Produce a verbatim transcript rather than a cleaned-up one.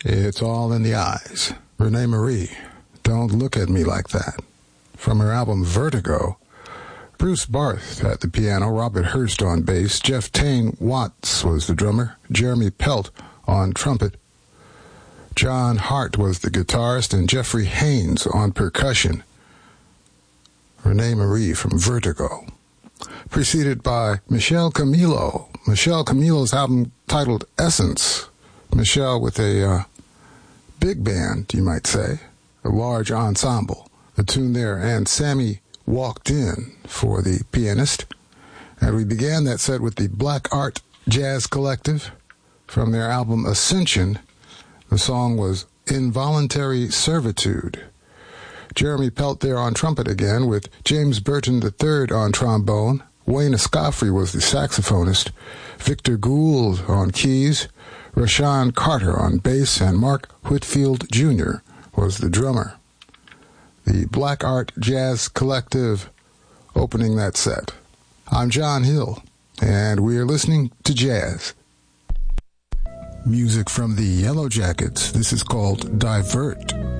It's all in the eyes. Renee Marie, Don't Look at Me Like That. From her album Vertigo, Bruce Barth at the piano, Robert Hurst on bass, Jeff Tane Watts was the drummer, Jeremy Pelt on trumpet, John Hart was the guitarist, and Jeffrey Haynes on percussion. Renee Marie from Vertigo. Preceded by Michelle Camilo. Michelle Camilo's album titled Essence. Michelle with a uh, big band, you might say, a large ensemble. The tune there, and Sammy Walked In for the pianist. And we began that set with the Black Art Jazz Collective from their album Ascension. The song was Involuntary Servitude. Jeremy Pelt there on trumpet again, with James Burton the third on trombone. Wayne Escoffery was the saxophonist. Victor Gould on keys. Rashawn Carter on bass, and Mark Whitfield Junior was the drummer. The Black Art Jazz Collective opening that set. I'm John Hill, and we're listening to jazz. Music from the Yellow Jackets. This is called Divert.